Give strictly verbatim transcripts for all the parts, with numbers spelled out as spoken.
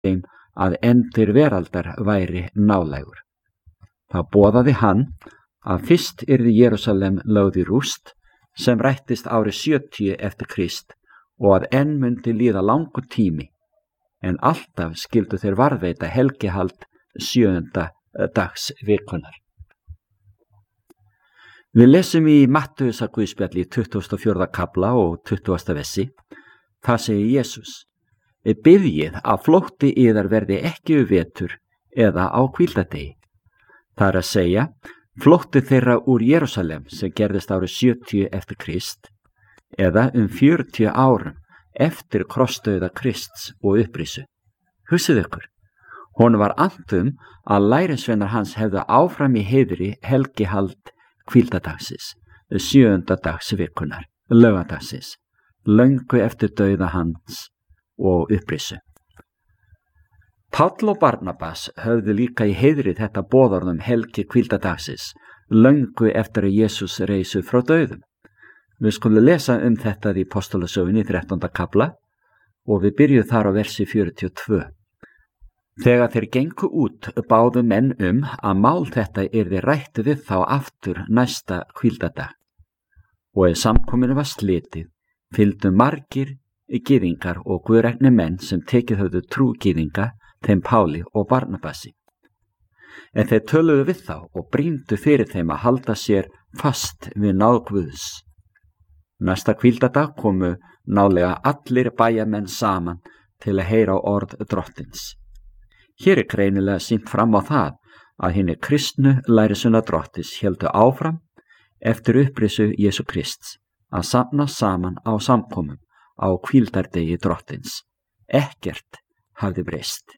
þeim að endir veraldar væri nálægur. Þá boðaði hann að fyrst yrði Jerúsalem lögð í rúst sem rættist árið sjötíu eftir Krist og að enn myndi líða langur tími, en alltaf skyldu þeir varðveita helgihald sjöunda dags vikunar. Við lesum í Mattheusar guðspjalli tuttugasta og fjórða kafla og tuttugasta vessi. Það segir Jesús: Biðjið að flótti yðar verði ekki um vetur eða á hvíldardegi. Það er að segja, flótti þeirra úr Jerúsalem sem gerðist árið sjötíu eftir Krist, eða um fjörutíu árum eftir krossdauða Krists og upprisu. Hugsið ykkur, honum var annt um að lærisveinar hans hefðu áfram í heiðri helgihald hvíldadagsins, sjöunda dags vikunar, laugadagsins, löngu eftir dauða hans og upprisu. Páll og Barnabas höfðu líka í heiðri þetta boðorð um helgi hvíldadagsins, löngu eftir að Jesús reisu frá dauðum. Við skulum lesa um þetta í Apostolasögunni í þrettánda kafla og við byrjuðum þar á versi fjörutíu og tvö. Þegar þeir gengu út báðu menn um að mál þetta yrði rætt við þá aftur næsta hvíldadag. Og ef samkominu var slitið, fylgdu margir gyðingar og guðrekni menn sem tekið höfðu trú gyðinga þeim Páli og Barnabasi. En þeir töluðu við þá og brýndu fyrir þeim að halda sér fast við náð Guðs. Næsta hvíldadag komu nálega allir bæjamenn saman til að heyra orð drottins. Hér er greinilega sýnt fram á það að hinni kristnu lærisveina drottis héldu áfram eftir upprisu Jesú Krists að safna saman á samkomum á hvíldardegi drottins. Ekkert hafði breyst.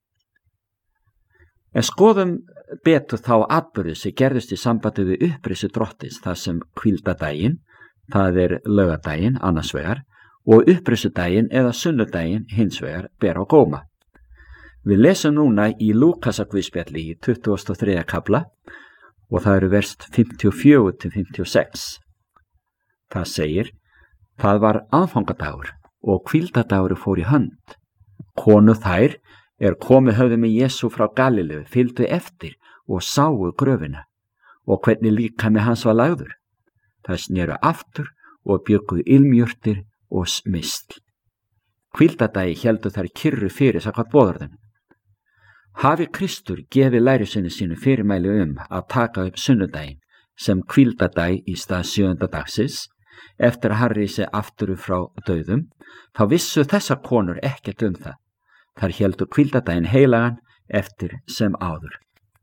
En skoðum betur þá atburði sem gerðust í sambandi við upprisu drottins þar sem hvíldardaginn, það er laugardaginn annars vegar, og upprisudaginn eða sunnudaginn hins vegar ber á góma. Við lesum núna í Lúkasar guðspjalli í tuttugasta og þriðja kafla og það eru vers fimmtíu og fjögur til fimmtíu og sex. Það segir: Það var aðfangadagur og hvíldadagur fór í hönd. Konu þær er komið höfðu með Jesú frá Galileu fylgdu eftir og sáu gröfina og hvernig líkami hans var lagður. Það sneru aftur og bjuggu ilmjurtir og smysl. Hvíldadagi héldu þær kyrru fyrir samkvæmt boðorðinu. Hafi Kristur gefið lærisveini sínu fyrirmæli um að taka upp sunnudaginn sem hvíldadag í stað sjöunda dagsins, eftir að hann rísi aftur frá dauðum, þá vissu þessar konur ekkert um það. Þær héldu hvíldadaginn heilagan eftir sem áður.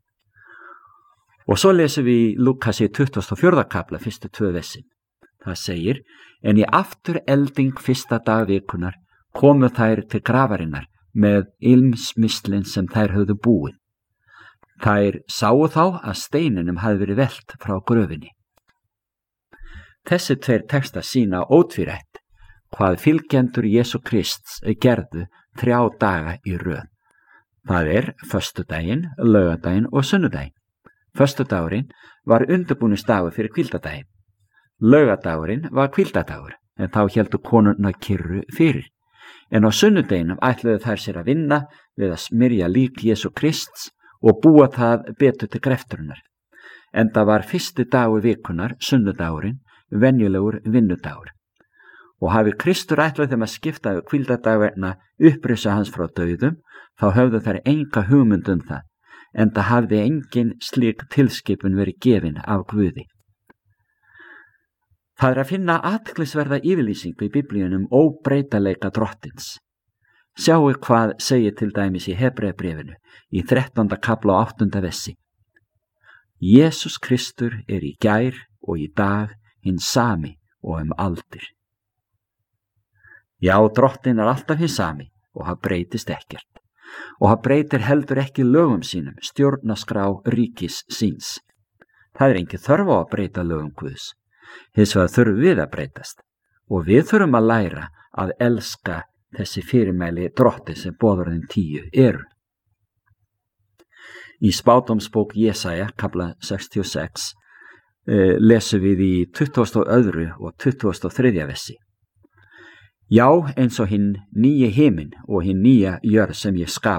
Og svo lesum við í Lúkasi tuttugasta og fjórða kafla fyrstu tvö vessin. Það segir: En í aftur elding fyrsta dag vikunar komu þær til grafarinnar með ilmsmislin sem þær höfðu búið. Þær sáu þá að steininum hafði verið velt frá gröfinni. Þessi tveir textar sýna ótvírætt hvað fylgjendur Jesú Krists gerðu þrjá daga í röð. Það er föstudaginn, laugardaginn og sunnudaginn. Föstudagurinn var undirbúningsdagur fyrir hvíldadaginn. Laugardagurinn var hvíldadagur, en þá héldu konurnar kyrru fyrir. En á sunnudeginum ætluðu þær sér að vinna við að smyrja lík Jesú Krists og búa það betur til grefturinnar. Enda var fyrsti dagur vikunar, sunnudagurinn, venjulegur vinnudagur. Og hafi Kristur ætlað þeim að skipta við hvíldadag vegna upprisa hans frá dauðum, þá höfðu þær enga hugmynd um það, enda hafði engin slík tilskipun verið gefin af Guði. Það er að finna athyglisverða yfirlýsingu í Biblíunum óbreytanleika drottins. Sjáu hvað segir til dæmis í Hebreabréfinu í þrettánda kafla og áttunda vessi. Jesús Kristur er í gær og í dag hinn sami og um aldir. Já, drottin er alltaf hinn sami og hann breytist ekkert. Og hann breytir heldur ekki lögum sínum, stjórnarskrá ríkis síns. Það er engin þörf á að breyta lögum Guðs. Hins vegar þurfum við að breytast og við þurfum að læra að elska þessi fyrirmæli drotti sem boðorðin tíu eru. Í spádómsbók Jesaja, kafla sextíu og sex, eh, lesum við í tuttugasta og öðru og tuttugasta og þriðja vessi. Já, eins og hinn nýja himinn og hinn nýja jörð sem ég skap